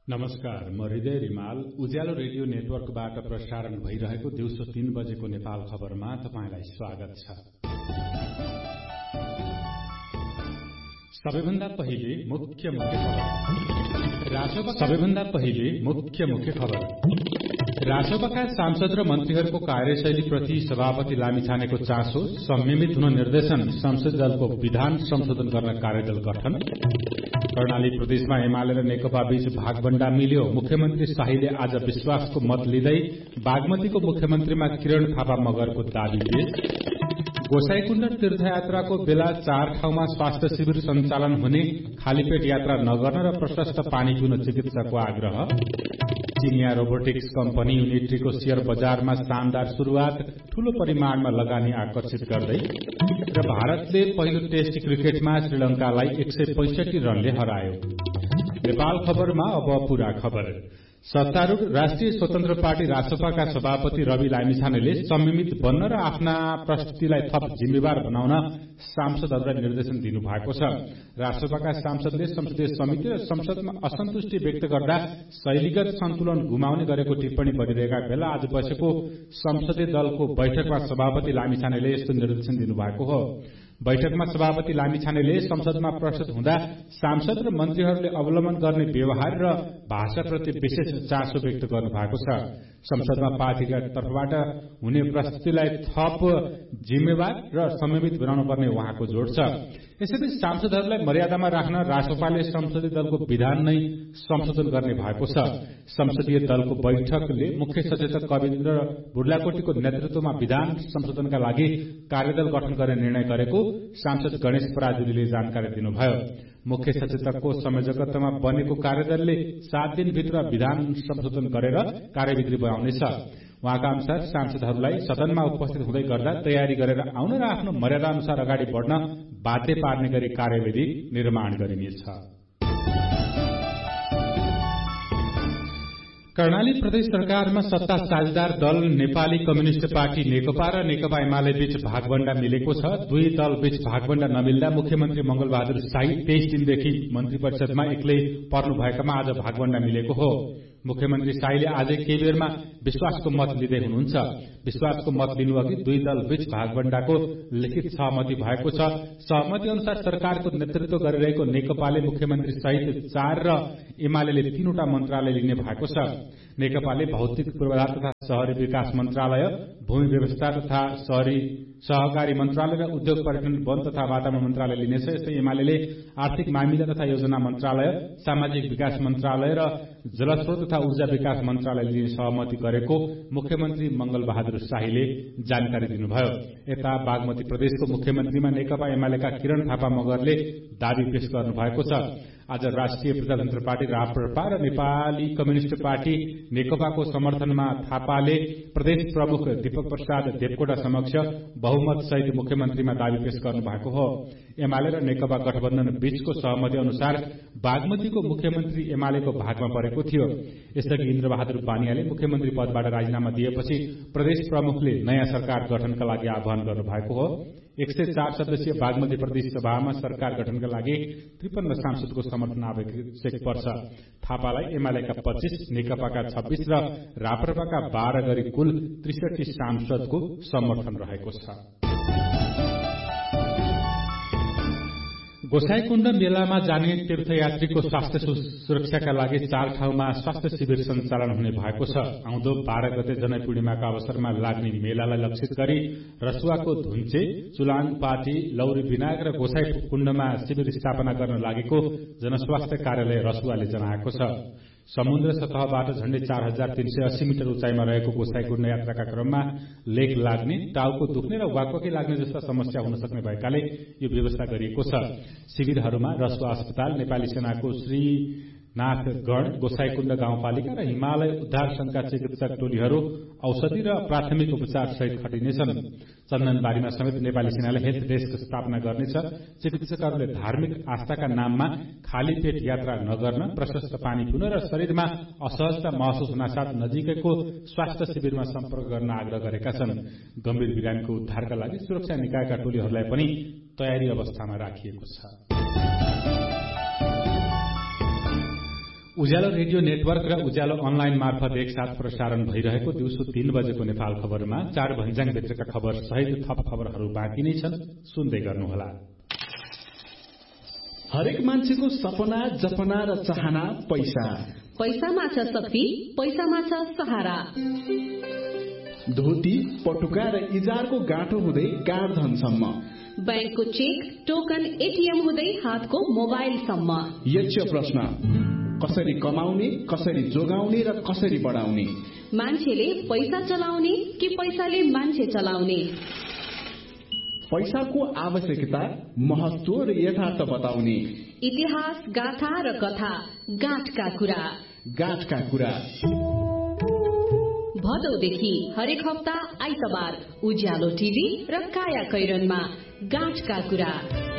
नमस्कार, म हृदय रिमाल उज्यालो रेडियो नेटवर्कबाट प्रसारण भइरहेको दिउँसो 3 बजेको नेपाल खबरमा तपाईंलाई स्वागत छ। सबैभन्दा पहिले मुख्य खबर। राजसभाका सांसद र मन्त्रीहरूको कार्यशैलीप्रति सभापति लामिछानेको चासो, संयमित हुन निर्देशन, संसदीय दलको विधान संशोधन गर्न कार्यदल गठन। कर्णाली प्रदेशमा एमाले र नेकपा बीच भागबण्डा मिल्यो। मुख्यमन्त्री शाहीले आज विश्वासको मत लिँदै बागमतीको मुख्यमन्त्रीमा किरण थापा मगरको दाबी पेश। गोसाईकुण्ड तीर्थयात्राको बेला 4 ठाउँमा स्वास्थ्य शिविर सञ्चालन हुने, खालीपेट यात्रा नगर्न र प्रशस्त पानी पिउन चिकित्सकको आग्रह। चिनिया रोबोटिक्स कम्पनी युनिट्रीको शेयर बजारमा शानदार शुरूआत, ठूलो परिमाणमा लगानी आकर्षित गर्दै। र भारतले पहिलो टेस्ट क्रिकेटमा श्रीलंकालाई 165 रनले हरायो। नेपाल खबरमा अब पूरा खबर। सत्तारूढ़ राष्ट्रिय स्वतन्त्र पार्टी राजसभाका सभापति रवि लामिछानेले संयमित बन्न र आफ्ना प्रस्तुतिलाई थप जिम्मेवार बनाउन सांसदहरूलाई निर्देशन दिनुभएको छ। राजसभाका सांसदले संसदीय समिति र संसदमा असन्तुष्टि व्यक्त गर्दा शैलीगत सन्तुलन गुमाउने गरेको टिप्पणी गरिरहेका बेला आज बसेको संसदीय दलको बैठकमा सभापति लामिछानेले यस्तो निर्देशन दिनुभएको हो। बैठकमा सभापति लामिछानेले संसदमा प्रस्तुत हुँदा सांसद र मन्त्रीहरूले अवलम्बन गर्ने व्यवहार र भाषाप्रति विशेष चासो व्यक्त गर्नु भएको छ। संसदमा पार्टीका तर्फबाट हुने प्रस्तुतिलाई थप जिम्मेवार र संयमित बनाउनु पर्ने उहाँको जोड छ। यसैबीच सांसदहरूलाई मर्यादामा राख्न राजसभाले संसदीय दलको विधान नै संशोधन गर्ने भएको छ। संसदीय दलको बैठकले मुख्य सचेतक कविन्द्र बुर्लाकोटीको नेतृत्वमा विधान संशोधनका लागि कार्यदल गठन गर्ने निर्णय गरेको सांसद गणेश पराजुलीले जानकारी दिनुभयो। मुख्य सचेतकको संयोजकत्वमा बनेको कार्यदलले 7 दिनभित्र विधान संशोधन गरेर कार्यविधि बनाउनेछ। उहाँका अनुसार सांसदहरूलाई सदनमा उपस्थित हुँदै गर्दा तयारी गरेर आउन र आफ्नो मर्यादा अनुसार अगाडि बढ्न बाध्य पार्ने गरी कार्यविधि निर्माण गरिनेछ। कर्णाली प्रदेश सरकारमा सत्ता साझेदार दल नेपाली कम्युनिष्ट पार्टी नेकपा र नेकपा एमाले बीच भागबण्डा मिलेको छ। दुई दल बीच भागबण्डा नमिल्दा मुख्यमन्त्री मंगलबहादुर शाही 23 दिनदेखि मन्त्री परिषदमा एक्लै पर्नु भएकामा आज भागबण्डा मिलेको हो। मुख्यमन्त्री शाहीले आजै केही बेरमा विश्वासको मत लिँदै हुनुहुन्छ। विश्वासको मत लिनुअघि दुई दल बीच भागबण्डाको लिखित सहमति भएको छ। सहमति अनुसार सरकारको नेतृत्व गरिरहेको नेकपाले मुख्यमन्त्री सहित 4 र एमाले 3वटा मन्त्रालय लिने भएको छ। नेकपाले भौतिक पूर्वाधार तथा शहरी विकास मन्त्रालय, भूमि व्यवस्था तथा शहरी सहकारी मन्त्रालय र उद्योग पर्यटन वन तथा वातावरण मन्त्रालय लिनेछ। यस्तै एमाले आर्थिक मामिला तथा योजना मन्त्रालय, सामाजिक विकास मन्त्रालय र जलस्रोत तथा ऊर्जा विकास मन्त्रालय लिने सहमति गरेको मुख्यमन्त्री मंगलबहादुर शाहीले जानकारी दिनुभयो। यता बागमती प्रदेशको मुख्यमन्त्रीमा नेकपा एमालेका किरण थापा मगरले दावी पेश गर्नु भएको छ। आज राष्ट्रिय प्रजातन्त्र पार्टी राप्रपा र नेपाली कम्युनिष्ट पार्टी नेकपाको समर्थनमा थापाले प्रदेश प्रमुख दीपक प्रसाद देवकोटा समक्ष बहुमत सहित मुख्यमन्त्रीमा दावी पेश गर्नु भएको हो। एमाले र नेकपा गठबन्धन बीचको सहमति अनुसार बागमतीको मुख्यमन्त्री एमालेको भागमा परेको थियो। यसअघि इन्द्रबहादुर बानियाले मुख्यमन्त्री पदबाट राजीनामा दिएपछि प्रदेश प्रमुखले नयाँ सरकार गठनका लागि आह्वान गर्नु भएको हो। 104 सदस्यीय बागमती प्रदेश सभामा सरकार गठनका लागि 53 सांसदको समर्थन आवश्यक पर्छ। थापालाई एमालेका 25, नेकपाका 26 र राप्रपाका 12 गरी कुल 63 सांसदको समर्थन रहेको छ। गोसाईकुण्ड मेलामा जाने तीर्थयात्रीको स्वास्थ्य सुरक्षाका लागि 4 ठाउँमा स्वास्थ्य शिविर सञ्चालन हुने भएको छ। आउँदो 12 गते जनै पूर्णिमाका अवसरमा लाग्ने मेलालाई लक्षित गरी रसुवाको धुन्चे, चुलाङपाटी, लौरी विनायक र गोसाईकुण्डमा शिविर स्थापना गर्न लागेको जनस्वास्थ्य कार्यालय रसुवाले जनाएको छ। समुद्र सतहबाट झण्डै 4380 मिटर उचाइमा रहेको गोसाईकुण्ड यात्राका क्रममा लेक लाग्ने, टाउको दुख्ने र वाकवाकी लाग्ने जस्ता समस्या हुन सक्ने भएकाले यो व्यवस्था गरिएको छ। शिविरहरूमा रसुवा अस्पताल, नेपाली सेनाको श्रीनाथगढ, गोसाईकुण्ड गाउँपालिका र हिमालय उद्धार संघका चिकित्सक टोलीहरू औषधि र प्राथमिक उपचार सहित खटिनेछन्। चन्दनबारीमा समेत नेपाली सेनाले हेल्थ डेस्क स्थापना गर्नेछ। चिकित्सकहरूले धार्मिक आस्थाका नाममा खाली पेट यात्रा नगर्न, प्रशस्त पानी पिउन र शरीरमा असहजता महसुस हुनासाथ नजिकैको स्वास्थ्य शिविरमा सम्पर्क गर्न आग्रह गरेका छन्। गम्भीर बिरामीको उद्धारका लागि सुरक्षा निकायका टोलीहरूलाई पनि तयारी अवस्थामा राखिएको छ। उज्यालो रेडियो नेटवर्क र उज्यालो अनलाइन मार्फत एकसाथ प्रसारण भइरहेको दिउँसो 3 बजेको नेपाल खबरमा 4 भन्ज्याङ भित्रका खबर सहित थप खबरहरू बाँकी नै छन्, सुन्दै गर्नुहोला। हरेक मान्छेको सपना, जपना र चाहना पैसा। पैसामा छ शक्ति, पैसामा छ सहारा। धोती, पटुका र इजारको गाँठो हुँदै गाँडधनसम्म, बैंकको चेक, टोकन, एटीएम हुँदै हातको मोबाइलसम्म। यक्ष प्रश्न, कसरी कमाउने, कसरी जोगाउने र कसरी बढाउने? मान्छेले पैसा चलाउने कि पैसाले मान्छे चलाउने? पैसाको आवश्यकता, महत्व र यथार्थ बताउने। इतिहास, गाथा र कथा, गाँठका कुरा। गाँठका कुरा भदौदेखि हरेक हप्ता आइतबार उज्यालो टिभी र काया कैरनमा गाँठका कुरा।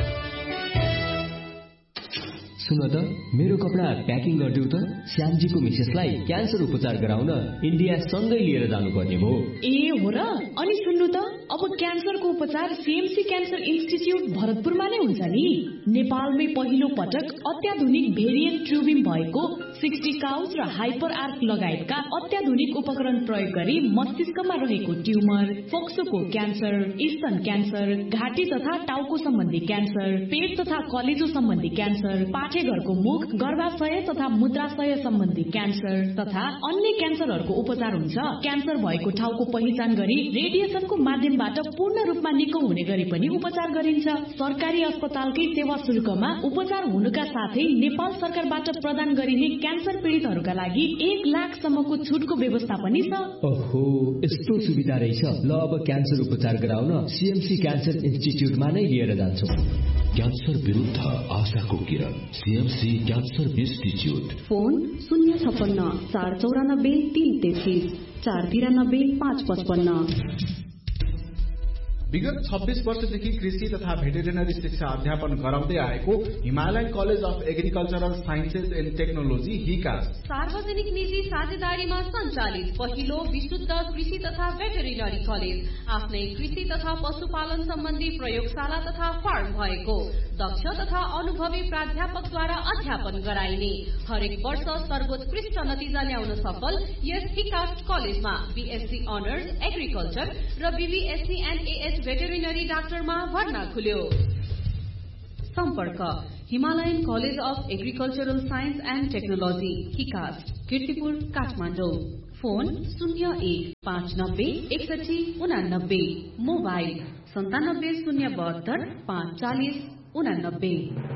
सुन त, मेरो कपडा प्याकिङ गरिदेऊ त। श्यामजीको मिसेसलाई क्यान्सर उपचार गराउन इन्डिया सँगै लिएर जानुपर्ने हो। ए हो र? अनि सुन्नु त, अब क्यान्सरको उपचार सीएमसी क्यान्सर इन्स्टिच्युट भरतपुरमा नै हुन्छ नि। नेपालमै पहिलो पटक अत्याधुनिक भेरिएन्ट ट्युबिङ भएको 60 काउज र हाइपर आर्क लगायतका अत्याधुनिक उपकरण प्रयोग गरी मस्तिष्कमा रहेको ट्युमर, फोक्सोको क्यान्सर, स्तन क्यान्सर, घाँटी तथा टाउको सम्बन्धी क्यान्सर, पेट तथा कलेजो सम्बन्धी क्यान्सर, पाठेघरको मुख, गर्भाशय तथा मूत्राशय सम्बन्धी क्यान्सर तथा अन्य क्यान्सरहरूको उपचार हुन्छ। क्यान्सर भएको ठाउँको पहिचान गरी रेडिएसनको माध्यमबाट पूर्ण रूपमा निको हुने गरी पनि उपचार गरिन्छ। सरकारी अस्पतालकै सेवा शुल्कमा उपचार हुनुका साथै नेपाल सरकारबाट प्रदान गरिने क्यान्सर पीडितहरूका लागि 1 लाखसम्मको छुटको व्यवस्था पनि छ। ओहो, यस्तो सुविधा रहेछ। ल, अब क्यान्सर उपचार गराउन सीएमसी क्यान्सर इन्स्टिच्युटमा नै लिएर जान्छु। क्यान्सर विरुद्ध आशाको किरण, सीएमसी क्यान्सर इन्स्टिच्युट। फोन 056 494 333 493 555। विगत 26 वर्षदेखि कृषि तथा भेटेरिनरी शिक्षा अध्यापन गराउँदै आएको Himalayan college of agricultural sciences and technology हिकास सार्वजनिक निजी साझेदारीमा सञ्चालित पहिलो विशुद्ध कृषि तथा भेटेरिनरी कलेज, आफ्नै कृषि तथा पशुपालन सम्बन्धी प्रयोगशाला तथा फार्म भएको, दक्ष तथा अनुभवी प्राध्यापकद्वारा अध्यापन गराइने, हरेक वर्ष सर्वोत्कृष्ट नतिजा ल्याउन सफल यस हिकास कलेजमा बीएससी अनर्स एग्रिकल्चर र बीबीएससी एन्ड एएच भेटेरिनरी डाक्टरमा भर्ना खुल्यो। सम्पर्क Himalayan college of agricultural science and technology हिकास, Kirtipur, Kathmandu. Phone 01-590-6189, mobile 97-072-540-89।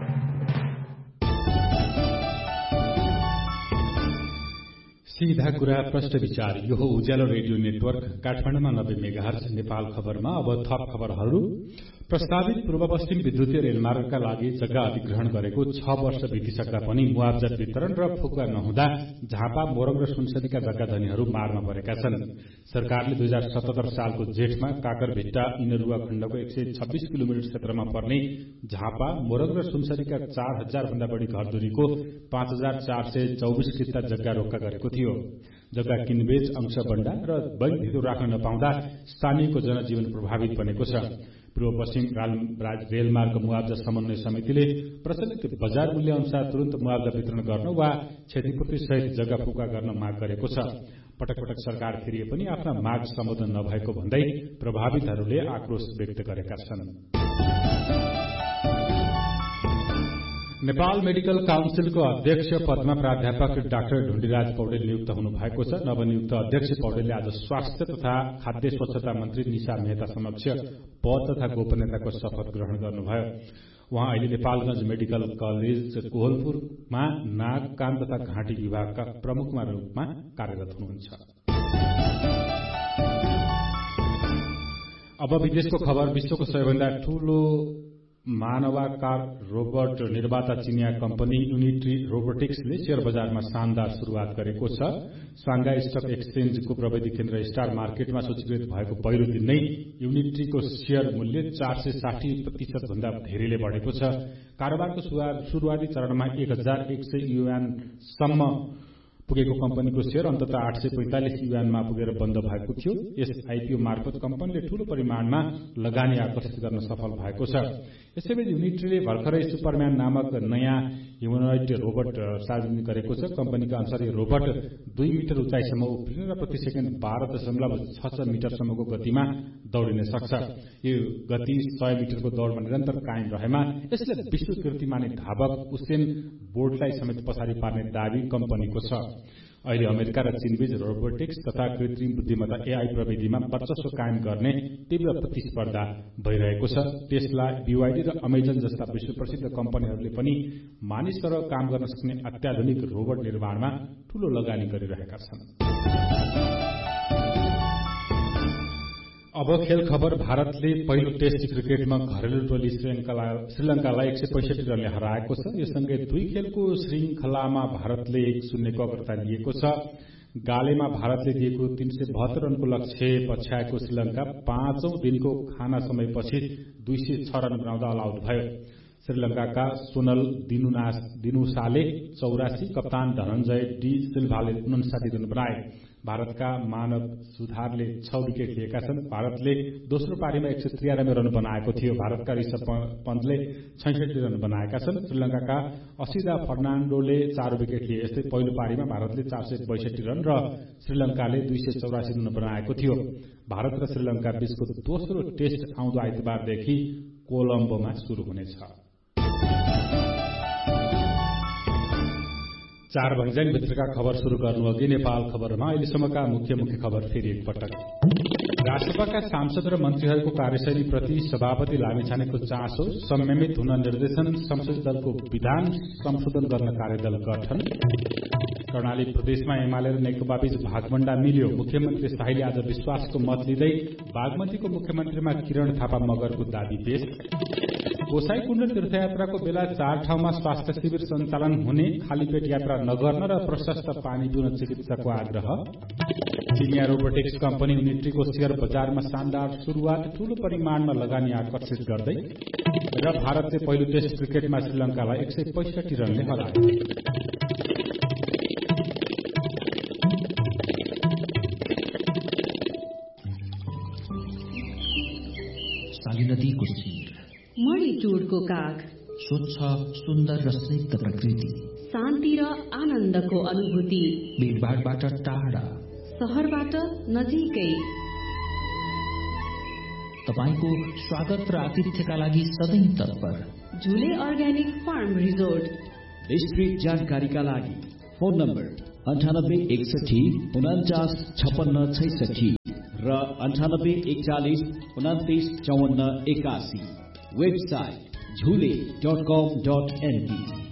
सीधा कुरा, प्रश्न विचार। यो हो उज्यालो रेडियो नेटवर्क काठमाडौँमा 90 मेगाहर्ज नेपाल खबरमा। अब थप खबरहरू। प्रस्तावित पूर्व पश्चिम विद्युतीय रेलमार्गका लागि जग्गा अधिग्रहण गरेको 6 वर्ष बितिसक्दा पनि मुआवजा वितरण र फुकुवा नहुँदा झापा, मोरङ र सुनसरीका जग्गा धनीहरू मारमा परेका छन्। सरकारले 2077 सालको जेठमा काकरभिट्टा इनरुवा खण्डको 126 किलोमिटर क्षेत्रमा पर्ने झापा, मोरङ र सुनसरीका 4000 भन्दा बढी घरधुरीको 5424 किता जग्गा रोक्का गरेको थियो। जग्गा किनबेच, अंश बण्डा र बैंक भित्र राख्न नपाउँदा स्थानीयको जनजीवन प्रभावित बनेको छ। पूर्व पश्चिम रेलमार्ग मुआवजा समन्वय समितिले प्रचलित बजार मूल्य अनुसार तुरन्त मुआवजा वितरण गर्न वा क्षतिपूर्ति सहित जग्गा फुका गर्न माग गरेको छ। पटक पटक सरकार फिरिए पनि आफ्ना माग सम्बोधन नभएको भन्दै प्रभावितहरूले आक्रोश व्यक्त गरेका छन्। नेपाल मेडिकल काउन्सिलको अध्यक्ष पदमा प्राध्यापक डाक्टर ढुण्डीराज पौडेल नियुक्त हुनु भएको छ। नवनियुक्त अध्यक्ष पौडेलले आज स्वास्थ्य तथा खाद्य स्वच्छता मन्त्री निशा मेहता समक्ष पद तथा गोपनीयताको शपथ ग्रहण गर्नुभयो। उहाँ अहिले नेपालगंज मेडिकल कलेज कोहलपुरमा नाक, कान तथा घाँटी विभागका प्रमुखमा रूपमा कार्यरत हुनुहुन्छ। अब विदेशको खबर। विश्वको सबैभन्दा ठूलो मानवाकार रोबोट निर्माता चिनिया कम्पनी युनिट्री रोबोटिक्सले शेयर बजारमा शानदार शुरूआत गरेको छ। सांघाई स्टक एक्सचेन्जको प्रविधि केन्द्र स्टार मार्केटमा सूचीकृत भएको पहिलो दिन नै युनिट्रीको शेयर मूल्य 460% भन्दा धेरैले बढेको छ। कारोबारको शुरूआती चरणमा 1100 युआन सम्म पुगेको कम्पनीको शेयर अन्ततः 845 युआनमा पुगेर बन्द भएको थियो। यस आईपीओ मार्फत कम्पनीले ठूलो परिमाणमा लगानी आकर्षित गर्न सफल भएको छ। यसैबीच युनिट्रीले भर्खरै सुपरम्यान नामक नयाँ ह्युमनोइड रोबोट सार्वजनिक गरेको छ। कम्पनीका अनुसार यो रोबोट 2 मिटर उचाइसम्म उफ्रिन र प्रति सेकेन्ड 12.66 मिटरसम्मको गतिमा दौडिन सक्छ। यो गति 100 मिटरको दौडमा निरन्तर कायम रहेमा यसले विश्व कीर्ति माने धावक उसेन बोल्टलाई समेत पछाडि पार्ने दावी कम्पनीको छ। अहिले अमेरिका र चीनबीच रोबोटिक्स तथा कृत्रिम बुद्धिमत्ता एआई प्रविधिमा वर्चस्व कायम गर्ने तीव्र प्रतिस्पर्धा भइरहेको छ। टेस्ला, BYD र अमेजन जस्ता विश्व प्रसिद्ध कम्पनीहरूले पनि मानिससँग काम गर्न सक्ने अत्याधुनिक रोबोट निर्माणमा ठूलो लगानी गरिरहेका छन्। अब खेल खबर। भारतले पहिलो टेस्ट क्रिकेटमा घरेलु टोली श्रीलंकालाई 165 रनले हराएको छ। यससँगै 2 खेलको श्रृंखलामा भारतले 1-0 को अग्रता लिएको छ। गालेमा भारतले दिएको 372 रनको लक्ष्य पछ्याएको श्रीलंका 5औं दिनको खाना समयपछि 206 रन बनाउँदा अल आउट भयो। श्रीलंकाका सोनल दिनुसाले 84, कप्तान धनञ्जय डी सिल्भाले 59 रन बनाए। भारतका मानव सुधारले 6 विकेट लिएका छन्। भारतले दोस्रो पारीमा 193 रन बनाएको थियो। भारतका ऋषभ पन्तले 66 रन बनाएका छन्। श्रीलंकाका असिदा फर्नान्डोले 4 विकेट लिए। यस्तै पहिलो पारीमा भारतले 462 रन र श्रीलंकाले 284 रन बनाएको थियो। भारत र श्रीलंका बीचको दोस्रो टेस्ट आउँदो आइतबारदेखि कोलम्बोमा शुरू हुनेछ। 4 भंज्याङ भित्रका खबर शुरू गर्नु अघि नेपाल खबरमा अहिलेसम्मका मुख्य खबर फेरि एकपटक। राष्ट्रसभाका सांसद र मन्त्रीहरूको कार्यशैलीप्रति सभापति लामिछानेको चासो, संयमित हुन निर्देशन, संसदीय दलको विधान संशोधन गर्न कार्यदल गठन। कर्णाली प्रदेशमा एमाले र नेकपाबीच भागभण्डा मिल्यो। मुख्यमन्त्री शाहीले आज विश्वासको मत लिँदै बागमतीको मुख्यमन्त्रीमा किरण थापा मगरको दाबी पेश। गोसाईकुण्ड तीर्थयात्राको बेला 4 ठाउँमा स्वास्थ्य शिविर सञ्चालन हुने, खाली पेट यात्रा नगर्न र प्रशस्त पानी पिउन चिकित्सकको आग्रह। चिनिया रोबोटिक्स कम्पनी युनिट्रीको शेयर बजारमा शानदार शुरूआत, ठूलो परिमाणमा लगानी आकर्षित गर्दै। र भारतले पहिलो टेस्ट क्रिकेटमा श्रीलंकालाई 165 रनले हरायो। साली नदीको शिर, मणिचुरको काग, स्वच्छ सुन्दर र स्निग्ध प्रकृति, शान्ति र आनन्दको अनुभूति, भीडभाडबाट टाढा, शहरबाट नजिकै। तपाईको स्वागत र आतिथ्यका लागि सधैँ तत्पर झुले अर्ग्यानिक फार्म रिजोर्ट। विस्तृत जानकारीका लागि फोन नम्बर 9861495666 र 9841295481। वेबसाइट झुले.com.np।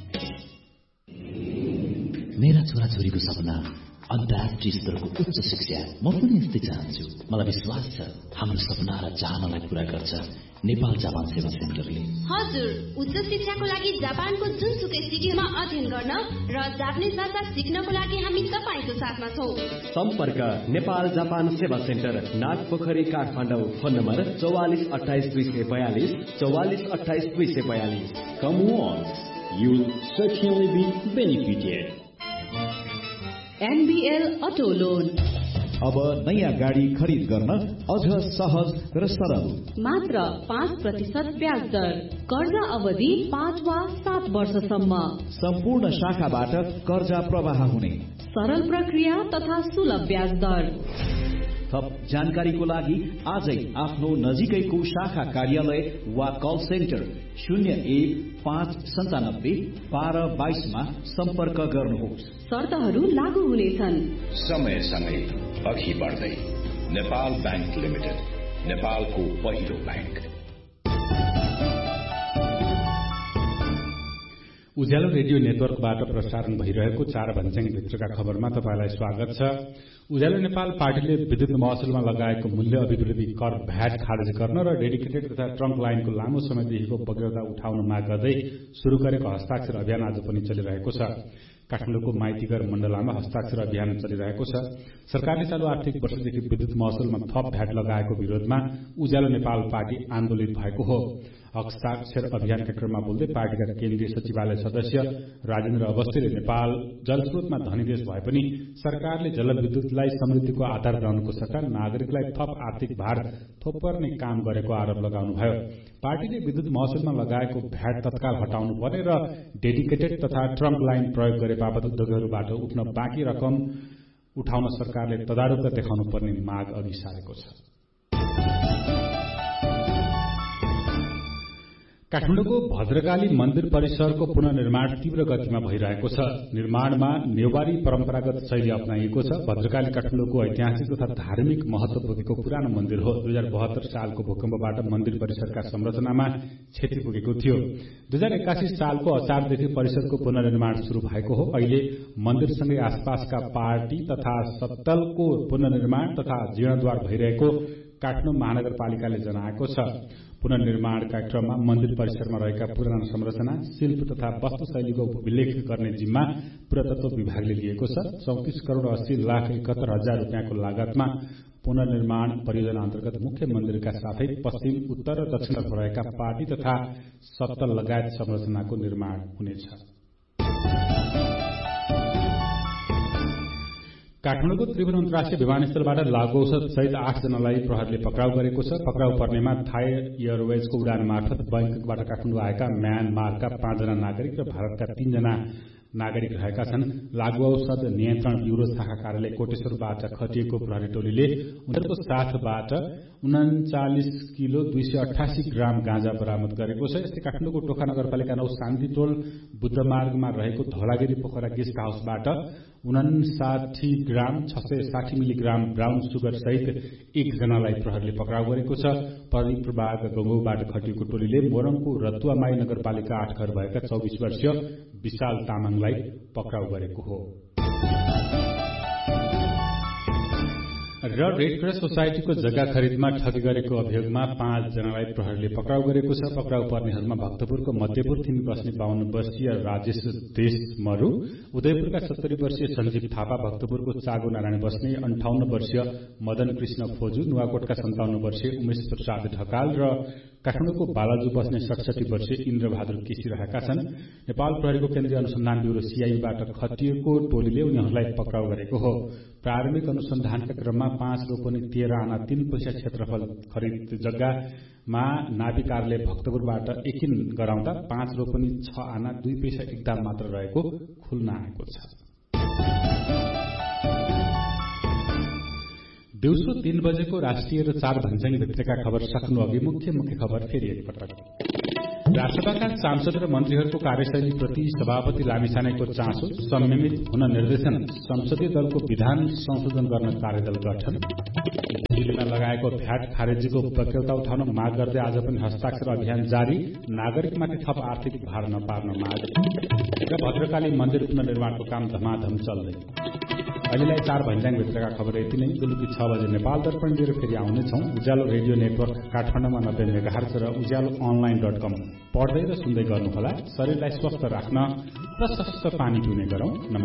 मेरा छोराछोरीको सपना अन्तर्राष्ट्रिय स्तरको उच्च शिक्षा। म पनि यस्तै चाहन्छु। मलाई विश्वास छ हाम्रो सपना र चाहनालाई पूरा गर्छ नेपाल जापान सेवा सेन्टरले। हजुर, उच्च शिक्षाको लागि जापानको जुनसुकै सिटीमा अध्ययन गर्न र जापानिज भाषा सिक्नको लागि हामी तपाईको साथमा छौं। सम्पर्क नेपाल जापान सेवा centre, Nagpokhari, Kathmandu. Phone number 4428 242 4428 242। Come once, you will certainly be benefited. NBL auto loan अब नयाँ गाडी खरिद गर्न अझ सहज र सरल। मात्र 5% ब्याज दर, कर्जा अवधि 5 वा 7 वर्षसम्म। सम्पूर्ण शाखाबाट कर्जा प्रवाह हुने सरल प्रक्रिया तथा सुलभ ब्याज दर। थप जानकारीको लागि आजै आफ्नो नजिकैको शाखा कार्यालय वा कल सेन्टर 0159 मा सम्पर्क गर्नुहोस्। शर्तहरू लागू हुनेछन्। समयसँगै अघि बढ्दै नेपाल बैंक लिमिटेड, नेपालको पहिलो बैंक। उज्यालो रेडियो नेटवर्कबाट प्रसारण भइरहेको 4 भन्छ्याङ भित्रका खबरमा तपाईलाई स्वागत छ। उज्यालो नेपाल पार्टीले विद्युत महसुलमा लगाएको मूल्य अभिवृद्धि कर भ्याट खारेज गर्न र डेडिकेटेड तथा ट्रङ्क लाइनको लामो समयदेखिको बगौता उठाउन माग गर्दै शुरू गरेको हस्ताक्षर अभियान आज पनि चलिरहेको छ। काठमाडौँको माइतीगर मण्डलामा हस्ताक्षर अभियान चलिरहेको छ। सरकारले चालू आर्थिक वर्षदेखि विद्युत महसुलमा थप भ्याट लगाएको विरोधमा उज्यालो नेपाल पार्टी आन्दोलित भएको हो। हस्ताक्षर अभियानका क्रममा बोल्दै पार्टीका केन्द्रीय सचिवालय सदस्य राजेन्द्र अवस्थीले नेपाल जलस्रोतमा धनी देश भए पनि सरकारले जलविद्युतलाई समृद्धिको आधार बनाउनुको सट्टा नागरिकलाई थप आर्थिक भार थोपर्ने काम गरेको आरोप लगाउनुभयो। पार्टीले विद्युत महसुलमा लगाएको भ्याट तत्काल हटाउनु पर्ने र डेडिकेटेड तथा ट्रङ्क लाइन प्रयोग गरे बापत उद्योगहरूबाट उठ्न बाँकी रकम उठाउन सरकारले तदारुक देखाउनु पर्ने माग अघि सारेको छ। काठमाडौँको भद्रकाली मन्दिर परिसरको पुनर्निर्माण तीव्र गतिमा भइरहेको छ। निर्माणमा नेवारी परम्परागत शैली अपनाइएको छ। भद्रकाली काठमाडौँको ऐतिहासिक तथा धार्मिक महत्व बोकेको पुरानो मन्दिर हो। 2072 सालको भूकम्पबाट मन्दिर परिसरका संरचनामा क्षति पुगेको थियो। 2081 सालको असारदेखि परिसरको पुनर्निर्माण शुरू भएको हो। अहिले मन्दिरसँगै आसपासका पार्टी तथा सत्तलको पुनर्निर्माण तथा जीर्णोद्धार भइरहेको काठमाडौँ महानगरपालिकाले जनाएको छ। पुनर्निर्माणका क्रममा मन्दिर परिसरमा रहेका पुराना संरचना, शिल्प तथा वास्तुशैलीको उल्लेख गर्ने जिम्मा पुरातत्व विभागले लिएको छ। 34 करोड़ 80 लाख 71 हजार रुपियाँको लागतमा पुनर्निर्माण परियोजना अन्तर्गत मुख्य मन्दिरका साथै पश्चिम, उत्तर र दक्षिणतर्फ रहेका पार्टी तथा सत्तल लगायत संरचनाको निर्माण हुनेछ। काठमाडौँको त्रिभुवन अन्तर्राष्ट्रिय विमानस्थलबाट लागू औषध सहित 8 जनालाई प्रहरीले पक्राउ गरेको छ। पक्राउ पर्नेमा थाई एयरवेजको उडान मार्फत बैंककबाट काठमाडौँ आएका म्यानमारका 5 जना नागरिक र भारतका 3 जना नागरिक रहेका छन्। लागू औषध नियन्त्रण ब्यूरो शाखा कार्यालय कोटेश्वरबाट खटिएको प्रहरी टोलीले उनीहरूको साथबाट 39 किलो 288 ग्राम गाँजा बरामद गरेको छ। यस्तै काठमाडौँको टोखा नगरपालिका 9 शान्तिटोल बुद्धमार्गमा रहेको धौलागिरी पोखरा गेस्ट हाउसबाट 59 ग्राम 660 मिलिग्राम ब्राउन सुगर सहित 1 जनालाई प्रहरीले पक्राउ गरेको छ। प्रहरी प्रभाग गंगौबाट खटिएको टोलीले मोरङको रतुवामाई नगरपालिका 8 घर भएका 24 वर्षीय विशाल तामाङलाई पक्राउ गरेको हो। र रेड क्रस सोसाइटीको जग्गा खरिदमा ठगी गरेको अभियोगमा 5 जनालाई प्रहरीले पक्राउ गरेको छ। पक्राउ पर्नेहरूमा भक्तपुरको मध्यपुर थिमी बस्ने 52 वर्षीय राजेश देशमरू, उदयपुरका 70 वर्षीय सञ्जीव थापा, भक्तपुरको चागो नारायण बस्ने 58 वर्षीय मदन कृष्ण फोजु, नुवाकोटका 57 वर्षीय उमेश प्रसाद ढकाल र काठमाडौँको बालाजु बस्ने 67 वर्षीय इन्द्रबहादुर केसी रहेका छन्। नेपाल प्रहरीको केन्द्रीय अनुसन्धान ब्यूरो सीआईबाट खटिएको टोलीले उनीहरूलाई पक्राउ गरेको हो। प्रारम्भिक अनुसन्धानका क्रममा 5 रोपनी 13 आना 3 पैसा क्षेत्रफल खरिद जग्गामा नापी कार्यालय भक्तपुरबाट यकिन गराउँदा 5 रोपनी 6 आना 2 पैसा एकदाम मात्र रहेको खुल्न आएको छ। दिउँसो 3 बजेको राष्ट्रिय र 4 भन्ज्याङ भित्रका खबर सक्नु अघि मुख्य खबर फेरि एकपटक। राष्ट्रपतिका सांसद र मन्त्रीहरूको कार्यशैलीप्रति सभापति लामिछानेको चासो, संयमित हुन निर्देशन, संसदीय दलको विधान संशोधन गर्न कार्यदल गठन, दिल्लीमा लगाएको भ्याट खारेजीको प्रक्रिया उठाउन माग गर्दै आज पनि हस्ताक्षर अभियान जारी, नागरिकमाथि थप आर्थिक भार नपार्न माग र भद्रकाली मन्दिर पुनर्निर्माणको काम धमाधम चल्दै। अहिलेलाई 4 भन्ज्याङ भित्रका खबर यति नै। बेलुकी 6 बजे नेपाल दर्पण लिएर फेरि आउनेछौं। उज्यालो रेडियो नेटवर्क काठमाडौँमा 90 मेगाहर्ज र उज्यालोonline.com पढ्दै र सुन्दै गर्नुहोला। शरीरलाई स्वस्थ राख्न प्रशस्त पानी पिउने गरौं।